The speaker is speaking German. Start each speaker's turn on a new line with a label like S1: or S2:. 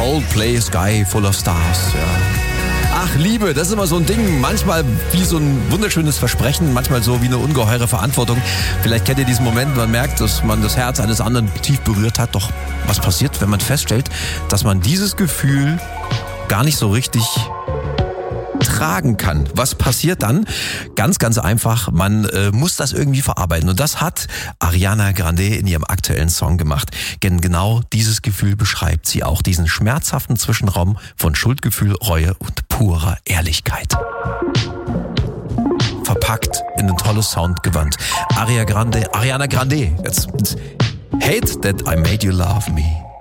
S1: Coldplay, Sky Full of Stars, ja. Ach, Liebe, das ist immer so ein Ding, manchmal wie so ein wunderschönes Versprechen, manchmal so wie eine ungeheure Verantwortung. Vielleicht kennt ihr diesen Moment, man merkt, dass man das Herz eines anderen tief berührt hat. Doch was passiert, wenn man feststellt, dass man dieses Gefühl gar nicht so richtig tragen kann? Was passiert dann? Ganz, ganz einfach, man muss das irgendwie verarbeiten. Und das hat Ariana Grande in ihrem aktuellen Song gemacht. Denn genau dieses Gefühl beschreibt sie auch, diesen schmerzhaften Zwischenraum von Schuldgefühl, Reue und purer Ehrlichkeit. Verpackt in ein tolles Soundgewand. Ariana Grande, jetzt Hate that I made you love me.